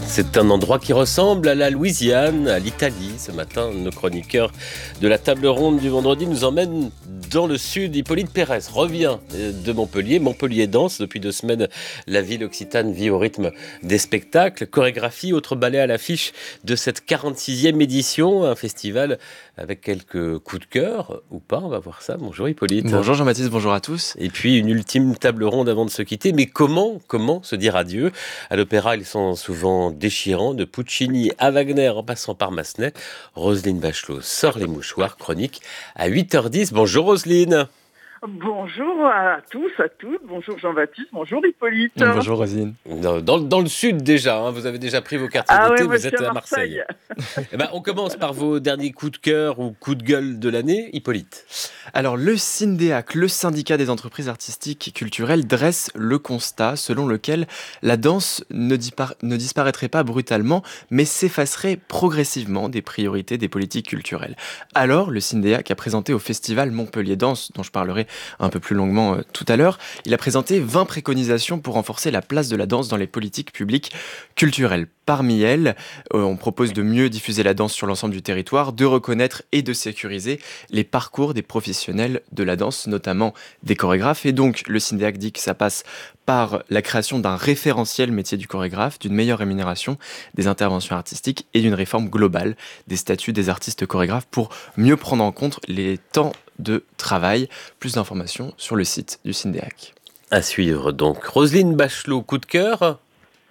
C'est un endroit qui ressemble à la Louisiane, à l'Italie. Ce matin, nos chroniqueurs de la table ronde du vendredi nous emmènent dans le sud. Hippolyte Pérez revient de Montpellier. Montpellier danse. Depuis 2 semaines, la ville occitane vit au rythme des spectacles, chorégraphie, autre ballet à l'affiche de cette 46e édition. Un festival avec quelques coups de cœur, ou pas, on va voir ça. Bonjour Hippolyte. Bonjour Jean-Baptiste, bonjour à tous. Et puis une ultime table ronde avant de se quitter. Mais comment se dire adieu? À l'opéra, ils sont souvent déchirants, de Puccini à Wagner en passant par Massenet. Roselyne Bachelot sort les mouchoirs, chronique à 8h10. Bonjour Roselyne. Bonjour à tous, à toutes. Bonjour Jean-Baptiste, bonjour Hippolyte. Bonjour Roselyne. Dans le sud déjà, vous avez déjà pris vos quartiers d'été, vous êtes à Marseille. On commence par vos derniers coups de cœur ou coups de gueule de l'année, Hippolyte. Alors le SINDEAC, le syndicat des entreprises artistiques et culturelles, dresse le constat selon lequel la danse ne disparaîtrait pas brutalement, mais s'effacerait progressivement des priorités des politiques culturelles. Alors le SINDEAC a présenté au festival Montpellier Danse, dont je parlerai un peu plus longuement tout à l'heure, il a présenté 20 préconisations pour renforcer la place de la danse dans les politiques publiques culturelles. Parmi elles, on propose de mieux diffuser la danse sur l'ensemble du territoire, de reconnaître et de sécuriser les parcours des professionnels de la danse, notamment des chorégraphes. Et donc, le SINDEAC dit que ça passe par la création d'un référentiel métier du chorégraphe, d'une meilleure rémunération des interventions artistiques et d'une réforme globale des statuts des artistes chorégraphes pour mieux prendre en compte les temps de travail. Plus d'informations sur le site du SINDEAC. À suivre donc. Roselyne Bachelot, coup de cœur ?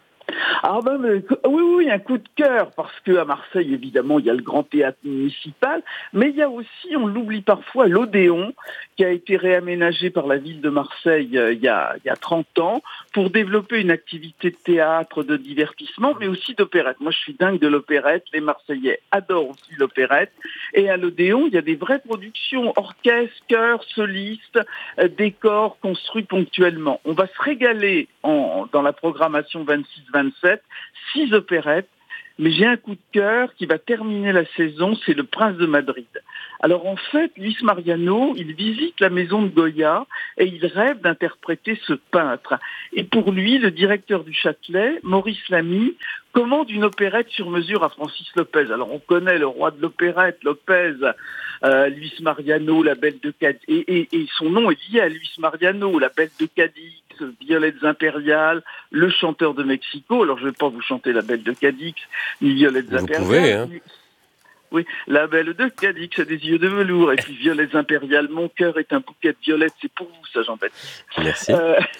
Oui, un coup de cœur, parce qu'à Marseille, évidemment, il y a le Grand Théâtre municipal, mais il y a aussi, on l'oublie parfois, l'Odéon, qui a été réaménagé par la ville de Marseille il y a 30 ans, pour développer une activité de théâtre, de divertissement, mais aussi d'opérette. Moi, je suis dingue de l'opérette, les Marseillais adorent aussi l'opérette, et à l'Odéon, il y a des vraies productions, orchestres, chœurs, solistes, décors construits ponctuellement. On va se régaler dans la programmation 26-27, 6 opérettes, mais j'ai un coup de cœur qui va terminer la saison, c'est Le Prince de Madrid. Alors en fait, Luis Mariano, il visite la maison de Goya et il rêve d'interpréter ce peintre. Et pour lui, le directeur du Châtelet, Maurice Lamy, commande une opérette sur mesure à Francis Lopez. Alors on connaît le roi de l'opérette, Lopez, Luis Mariano, la Belle de Cadix, et son nom est lié à Luis Mariano, la Belle de Cadix, Violettes impériales, le chanteur de Mexico. Alors je ne vais pas vous chanter la Belle de Cadix, ni Violettes impériales. Vous pouvez, hein. Oui, la Belle de Cadix a des yeux de velours, et puis Violettes impériales, mon cœur est un bouquet de violettes, c'est pour vous ça, Jean-Baptiste. Merci.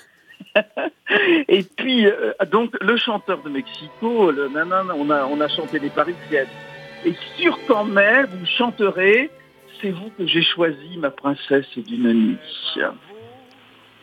Et puis, donc, le chanteur de Mexico, on a chanté les Parisiennes. Et sur Quand mai, vous chanterez, c'est vous que j'ai choisi, ma princesse d'une nuit.